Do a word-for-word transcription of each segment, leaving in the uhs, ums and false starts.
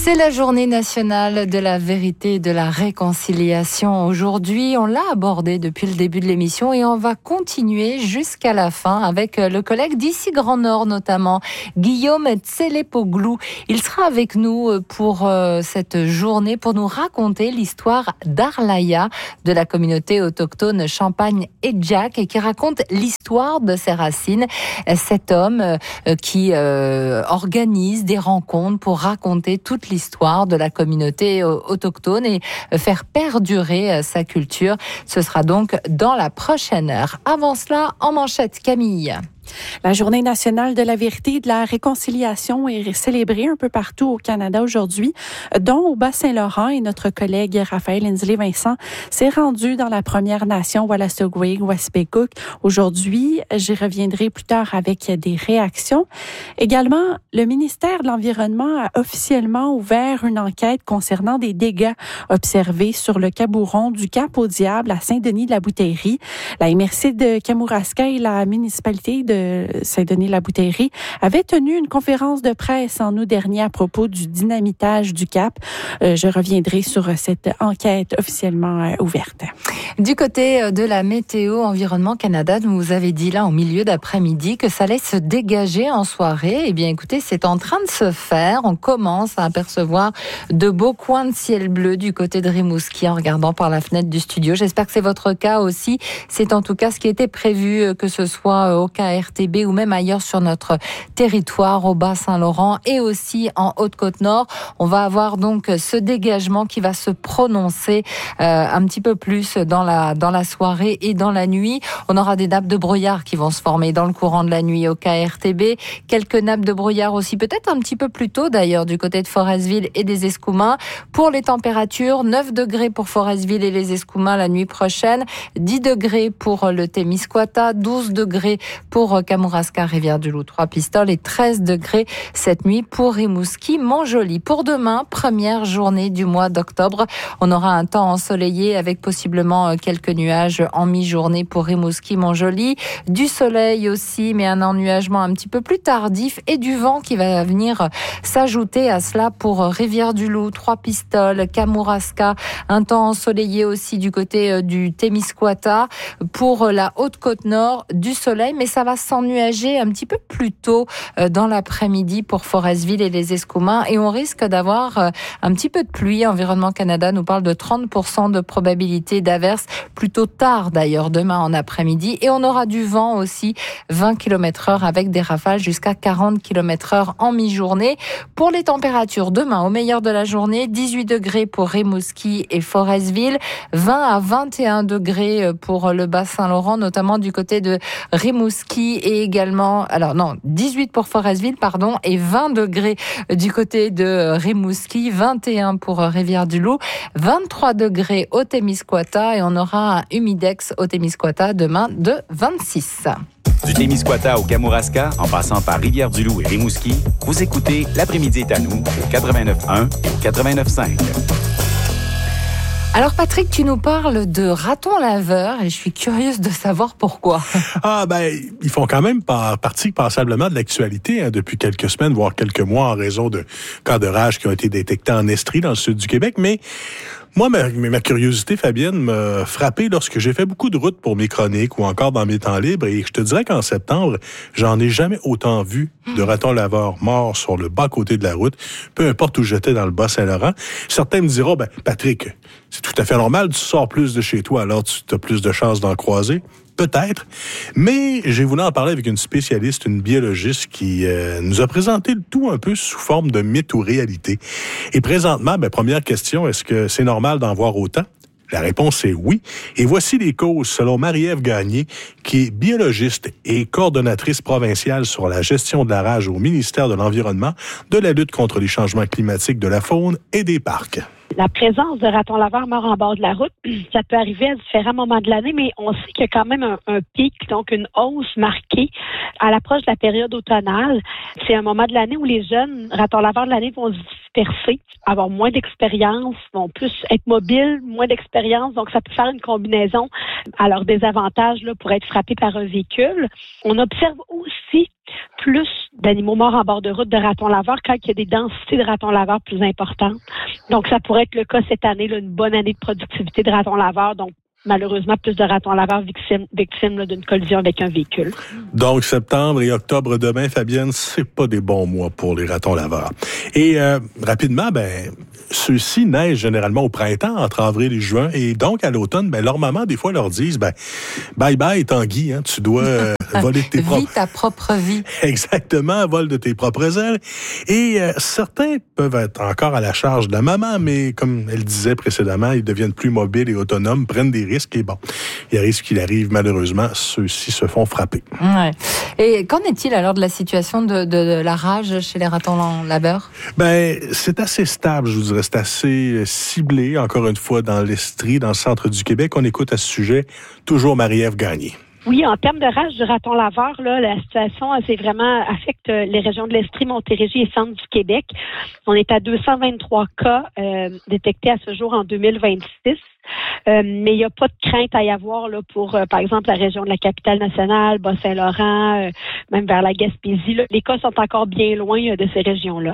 C'est la journée nationale de la vérité et de la réconciliation. Aujourd'hui, on l'a abordé depuis le début de l'émission et on va continuer jusqu'à la fin avec le collègue d'ici Grand Nord notamment, Guillaume Tselepoglou. Il sera avec nous pour cette journée pour nous raconter l'histoire d'Arlaïa, de la communauté autochtone Champagne-Edjak, et qui raconte l'histoire de ses racines. Cet homme qui euh, organise des rencontres pour raconter toute l'histoire de la communauté autochtone et faire perdurer sa culture. Ce sera donc dans la prochaine heure. Avant cela, en manchette, Camille. La Journée nationale de la vérité et de la réconciliation est célébrée un peu partout au Canada aujourd'hui, dont au Bas-Saint-Laurent, et notre collègue Raphaël Inslee-Vincent s'est rendu dans la Première Nation Wolastoqiyik Wet'suwet'en. Aujourd'hui, j'y reviendrai plus tard avec des réactions. Également, le ministère de l'Environnement a officiellement ouvert une enquête concernant des dégâts observés sur le Cabouron du Cap au Diable à Saint-Denis-de-la-Bouteillerie. La M R C de Kamouraska et la municipalité de Saint-Denis-la-Bouteillerie avait tenu une conférence de presse en août dernier à propos du dynamitage du Cap. Euh, je reviendrai sur cette enquête officiellement euh, ouverte. Du côté de la météo Environnement Canada, vous avez dit là en milieu d'après-midi que ça allait se dégager en soirée. Eh bien écoutez, c'est en train de se faire. On commence à apercevoir de beaux coins de ciel bleu du côté de Rimouski en regardant par la fenêtre du studio. J'espère que c'est votre cas aussi. C'est en tout cas ce qui était prévu, que ce soit au K R T B ou même ailleurs sur notre territoire au Bas-Saint-Laurent et aussi en Haute-Côte-Nord. On va avoir donc ce dégagement qui va se prononcer euh, un petit peu plus dans la, dans la soirée et dans la nuit. On aura des nappes de brouillard qui vont se former dans le courant de la nuit au K R T B. Quelques nappes de brouillard aussi, peut-être un petit peu plus tôt d'ailleurs, du côté de Forestville et des Escoumins. Pour les températures, neuf degrés pour Forestville et les Escoumins la nuit prochaine, dix degrés pour le Témiscouata, douze degrés pour Kamouraska, Rivière-du-Loup, Trois-Pistoles et treize degrés cette nuit pour Rimouski, Montjoly. Pour demain, première journée du mois d'octobre, on aura un temps ensoleillé avec possiblement quelques nuages en mi-journée pour Rimouski, Montjoly. Du soleil aussi, mais un ennuagement un petit peu plus tardif et du vent qui va venir s'ajouter à cela pour Rivière-du-Loup, Trois-Pistoles, Kamouraska. Un temps ensoleillé aussi du côté du Témiscouata. Pour la Haute-Côte-Nord, du soleil, mais ça va s'ennuager un petit peu plus tôt dans l'après-midi pour Forestville et les Escoumins, et on risque d'avoir un petit peu de pluie. Environnement Canada nous parle de trente pour cent de probabilité d'averse, plutôt tard d'ailleurs demain en après-midi, et on aura du vent aussi, vingt kilomètres heure avec des rafales jusqu'à quarante kilomètres heure en mi-journée. Pour les températures, demain au meilleur de la journée, dix-huit degrés pour Rimouski et Forestville, vingt à vingt et un degrés pour le Bas-Saint-Laurent, notamment du côté de Rimouski, et également, alors non, dix-huit pour Forestville, pardon, et vingt degrés du côté de Rimouski, vingt et un pour Rivière-du-Loup, vingt-trois degrés au Témiscouata, et on aura un humidex au Témiscouata demain de vingt-six. Du Témiscouata au Kamouraska, en passant par Rivière-du-Loup et Rimouski, vous écoutez L'après-midi est à nous au quatre-vingt-neuf un et au quatre-vingt-neuf cinq. Alors Patrick, tu nous parles de ratons laveurs et je suis curieuse de savoir pourquoi. Ah ben, ils font quand même par, partie passablement de l'actualité hein, depuis quelques semaines, voire quelques mois en raison de cas de rage qui ont été détectés en Estrie, dans le sud du Québec. Mais moi, ma, ma curiosité, Fabienne, m'a frappé lorsque j'ai fait beaucoup de routes pour mes chroniques ou encore dans mes temps libres. Et je te dirais qu'en septembre, j'en ai jamais autant vu de ratons laveurs morts sur le bas-côté de la route, peu importe où j'étais dans le Bas-Saint-Laurent. Certains me diront, ben Patrick, c'est tout à fait normal, tu sors plus de chez toi, alors tu as plus de chances d'en croiser. Peut-être, mais j'ai voulu en parler avec une spécialiste, une biologiste qui euh, nous a présenté le tout un peu sous forme de mythe ou réalité. Et présentement, ben, première question, est-ce que c'est normal d'en voir autant? La réponse est oui. Et voici les causes selon Marie-Ève Gagné, qui est biologiste et coordonnatrice provinciale sur la gestion de la rage au ministère de l'Environnement, de la lutte contre les changements climatiques, de la faune et des parcs. La présence de ratons laveurs morts en bord de la route, ça peut arriver à différents moments de l'année, mais on sait qu'il y a quand même un, un pic, donc une hausse marquée à l'approche de la période automnale. C'est un moment de l'année où les jeunes ratons laveurs de l'année vont se dispersés, avoir moins d'expérience, vont plus être mobiles, moins d'expérience, donc ça peut faire une combinaison à leur désavantage là, pour être frappés par un véhicule. On observe aussi plus d'animaux morts en bord de route de ratons laveurs quand il y a des densités de ratons laveurs plus importantes. Donc, ça pourrait être le cas cette année, là, une bonne année de productivité de ratons laveurs, donc malheureusement, plus de ratons laveurs victimes, victimes là, d'une collision avec un véhicule. Donc, septembre et octobre demain, Fabienne, c'est pas des bons mois pour les ratons laveurs. Et euh, rapidement, ben, ceux-ci naissent généralement au printemps, entre avril et juin. Et donc, à l'automne, ben, leur maman, des fois, leur disent, ben, bye bye, Tanguy, hein, tu dois euh, voler de tes propres... Vis ta propre vie. Exactement, vol de tes propres ailes. Et euh, certains peuvent être encore à la charge de la maman, mais comme elle disait précédemment, ils deviennent plus mobiles et autonomes, prennent des risques. Et bon, il arrive ce qu'il arrive, malheureusement, ceux-ci se font frapper. Ouais. Et qu'en est-il alors de la situation de, de, de la rage chez les ratons laveurs? Ben, c'est assez stable, je vous dirais. C'est assez ciblé, encore une fois, dans l'Estrie, dans le centre du Québec. On écoute à ce sujet toujours Marie-Ève Gagné. Oui, en termes de rage du raton laveur, là, la situation, c'est vraiment affecte les régions de l'Estrie, Montérégie et centre du Québec. On est à deux cent vingt-trois cas euh, détectés à ce jour en deux mille vingt-six. Euh, mais il n'y a pas de crainte à y avoir là, pour, euh, par exemple, la région de la Capitale-Nationale, Bas-Saint-Laurent, euh, même vers la Gaspésie. Là. Les cas sont encore bien loin euh, de ces régions-là.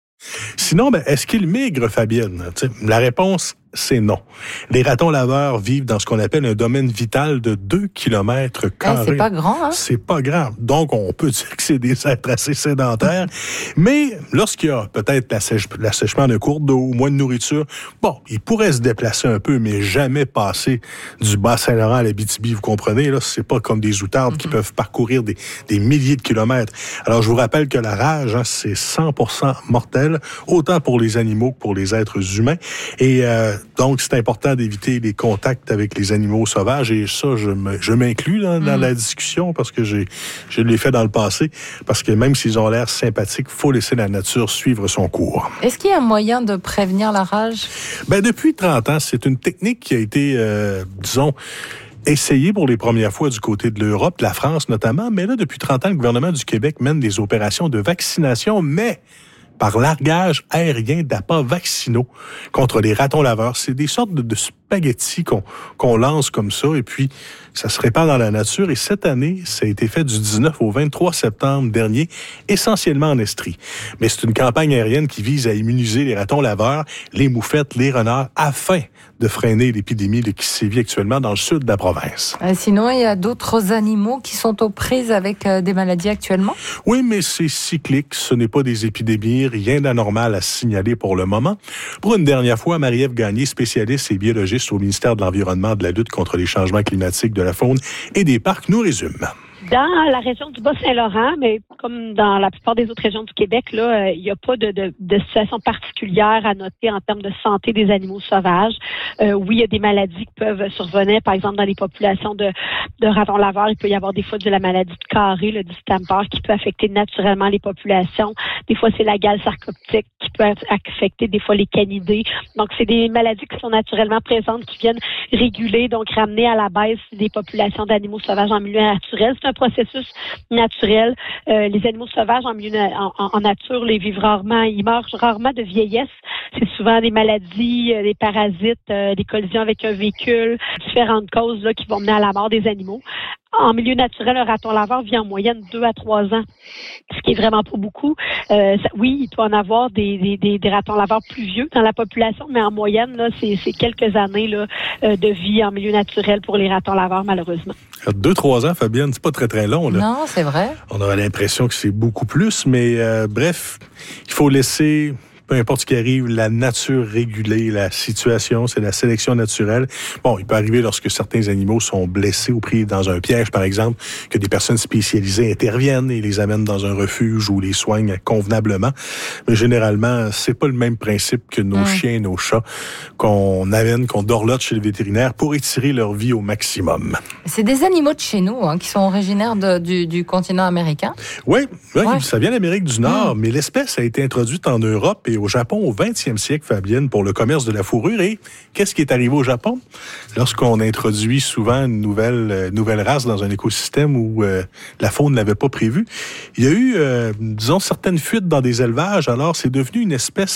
Sinon, ben, est-ce qu'ils migrent, Fabienne? T'sais, la réponse, c'est non. Les ratons laveurs vivent dans ce qu'on appelle un domaine vital de deux kilomètres carrés. Eh, c'est pas grand, hein? C'est pas grand. Donc, on peut dire que c'est des êtres assez sédentaires. Mais lorsqu'il y a peut-être l'assèche, l'assèchement d'un cours d'eau ou moins de nourriture, bon, ils pourraient se déplacer un peu, mais jamais passer du Bas-Saint-Laurent à l'Abitibi, vous comprenez? Là, c'est pas comme des outardes mm-hmm. qui peuvent parcourir des, des milliers de kilomètres. Alors, je vous rappelle que la rage, hein, c'est cent pour cent mortel, autant pour les animaux que pour les êtres humains. Et euh, donc, c'est important d'éviter les contacts avec les animaux sauvages. Et ça, je, me, je m'inclus dans, dans mmh. la discussion parce que j'ai, je l'ai fait dans le passé. Parce que même s'ils ont l'air sympathiques, il faut laisser la nature suivre son cours. Est-ce qu'il y a un moyen de prévenir la rage? Ben, depuis trente ans, c'est une technique qui a été, euh, disons, essayé pour les premières fois du côté de l'Europe, de la France notamment. Mais là, depuis trente ans, le gouvernement du Québec mène des opérations de vaccination, mais par largage aérien d'appâts vaccinaux contre les ratons laveurs. C'est des sortes de, de spaghettis qu'on, qu'on lance comme ça et puis ça se répand dans la nature. Et cette année, ça a été fait du dix-neuf au vingt-trois septembre dernier, essentiellement en Estrie. Mais c'est une campagne aérienne qui vise à immuniser les ratons laveurs, les moufettes, les renards, afin de freiner l'épidémie qui sévit actuellement dans le sud de la province. Euh, sinon, il y a d'autres animaux qui sont aux prises avec euh, des maladies actuellement? Oui, mais c'est cyclique. Ce n'est pas des épidémies, rien d'anormal à signaler pour le moment. Pour une dernière fois, Marie-Ève Gagné, spécialiste et biologiste au ministère de l'Environnement, de la lutte contre les changements climatiques, de la faune et des parcs, nous résume. Dans la région du Bas-Saint-Laurent, mais comme dans la plupart des autres régions du Québec, là, il n'y a pas de, de, de situation particulière à noter en termes de santé des animaux sauvages. Euh, oui, il y a des maladies qui peuvent survenir, par exemple, dans les populations de, de ratons laveurs. Il peut y avoir des fois de la maladie de Carré, le distemper, qui peut affecter naturellement les populations. Des fois, c'est la gale sarcoptique qui peut affecter des fois les canidés. Donc, c'est des maladies qui sont naturellement présentes, qui viennent réguler, donc ramener à la baisse des populations d'animaux sauvages en milieu naturel. C'est un processus naturel. Euh, les animaux sauvages en milieu en, en nature, les vivent rarement, ils meurent rarement de vieillesse. C'est souvent des maladies, euh, des parasites, euh, des collisions avec un véhicule, différentes causes là, qui vont mener à la mort des animaux. En milieu naturel, un raton laveur vit en moyenne deux à trois ans, ce qui est vraiment pas beaucoup. Euh, ça, oui, il peut en avoir des, des, des, des ratons laveurs plus vieux dans la population, mais en moyenne, là, c'est, c'est quelques années là, euh, de vie en milieu naturel pour les ratons laveurs, malheureusement. Deux, trois ans, Fabienne, c'est pas très, très long. Là. Non, c'est vrai. On aurait l'impression que c'est beaucoup plus, mais euh, bref, il faut laisser... Peu importe ce qui arrive, la nature réguler la situation, c'est la sélection naturelle. Bon, il peut arriver lorsque certains animaux sont blessés ou pris dans un piège, par exemple, que des personnes spécialisées interviennent et les amènent dans un refuge ou les soignent convenablement. Mais généralement, c'est pas le même principe que nos mmh. chiens, nos chats, qu'on amène, qu'on dorlote chez le vétérinaire pour étirer leur vie au maximum. C'est des animaux de chez nous, hein, qui sont originaires de, du, du continent américain. Oui, oui ouais. Ça vient d'Amérique du Nord, mmh. mais l'espèce a été introduite en Europe et au Japon au vingtième siècle, Fabienne, pour le commerce de la fourrure. Et qu'est-ce qui est arrivé au Japon? Lorsqu'on introduit souvent une nouvelle, euh, nouvelle race dans un écosystème où euh, la faune ne l'avait pas prévu, il y a eu, euh, disons, certaines fuites dans des élevages. Alors, c'est devenu une espèce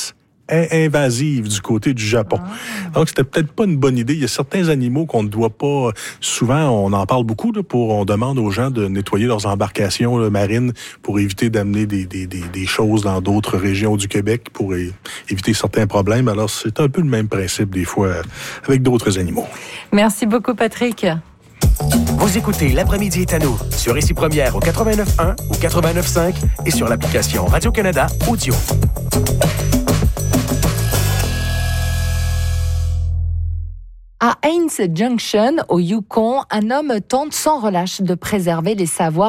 invasive du côté du Japon. Ah. Donc, c'était peut-être pas une bonne idée. Il y a certains animaux qu'on ne doit pas... Souvent, on en parle beaucoup, là, pour, on demande aux gens de nettoyer leurs embarcations là, marines pour éviter d'amener des, des, des, des choses dans d'autres régions du Québec pour é- éviter certains problèmes. Alors, c'est un peu le même principe des fois avec d'autres animaux. Merci beaucoup, Patrick. Vous écoutez L'après-midi est à nous sur Ici Première au quatre-vingt-neuf point un ou quatre-vingt-neuf point cinq et sur l'application Radio-Canada Audio. À Haines Junction, au Yukon, un homme tente sans relâche de préserver les savoirs